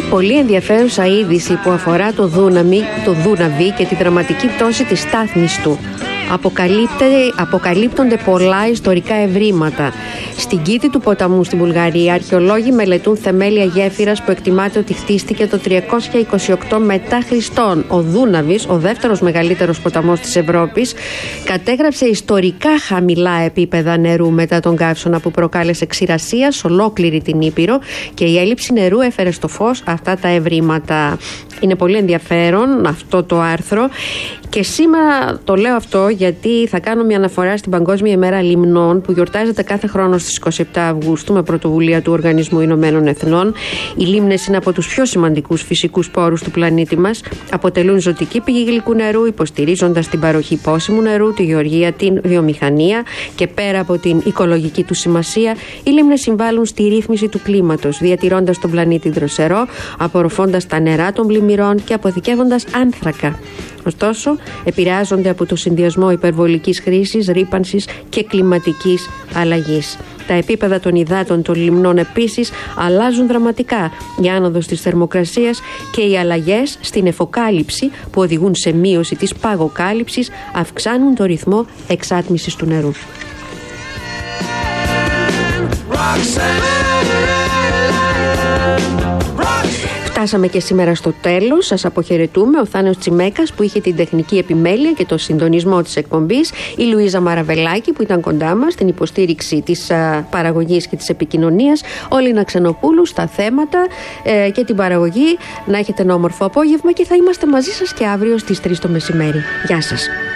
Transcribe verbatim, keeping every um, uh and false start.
πολύ ενδιαφέρουσα είδηση που αφορά το Δούναμι, το Δούναβι και τη δραματική πτώση της στάθμης του. Αποκαλύπτονται πολλά ιστορικά ευρήματα. Στην κήτη του ποταμού στην Βουλγαρία, αρχαιολόγοι μελετούν θεμέλια γέφυρας που εκτιμάται ότι χτίστηκε το τριακόσια είκοσι οκτώ μετά Χριστόν. Ο Δούναβης, ο δεύτερος μεγαλύτερος ποταμός της Ευρώπης, κατέγραψε ιστορικά χαμηλά επίπεδα νερού μετά τον καύσωνα που προκάλεσε ξηρασία σε ολόκληρη την Ήπειρο, και η έλλειψη νερού έφερε στο φως αυτά τα ευρήματα. Είναι πολύ ενδιαφέρον αυτό το άρθρο. Και σήμερα το λέω αυτό γιατί θα κάνω μια αναφορά στην Παγκόσμια ημέρα Λιμνών που γιορτάζεται κάθε χρόνο στις είκοσι επτά Αυγούστου με πρωτοβουλία του Οργανισμού Ηνωμένων Εθνών. Οι λίμνες είναι από τους πιο σημαντικούς φυσικούς πόρους του πλανήτη μας. Αποτελούν ζωτική πηγή γλυκού νερού, υποστηρίζοντας την παροχή πόσιμου νερού, τη γεωργία, την βιομηχανία, και πέρα από την οικολογική του σημασία, οι λίμνες συμβάλλουν στη ρύθμιση του κλίματος, διατηρώντας τον πλανήτη δροσερό, απορροφώντας τα νερά των πλημμυρών και αποθηκεύοντας άνθρακα. Ωστόσο, επηρεάζονται από το συνδυασμό υπερβολικής χρήσης, ρύπανσης και κλιματικής αλλαγής. Τα επίπεδα των υδάτων των λιμνών επίσης αλλάζουν δραματικά. Η άνοδος της θερμοκρασίας και οι αλλαγές στην εφοκάλυψη που οδηγούν σε μείωση της παγοκάλυψης αυξάνουν το ρυθμό εξάτμισης του νερού. Φτάσαμε και σήμερα στο τέλος. Σας αποχαιρετούμε. Ο Θάνος Τσιμέκας που είχε την τεχνική επιμέλεια και το συντονισμό της εκπομπής, η Λουίζα Μαραβελάκη που ήταν κοντά μας στην υποστήριξη της α, παραγωγής και της επικοινωνίας, ο Λίνα Ξενοπούλου στα θέματα ε, και την παραγωγή. Να έχετε ένα όμορφο απόγευμα και θα είμαστε μαζί σας και αύριο στις τρεις το μεσημέρι. Γεια σας.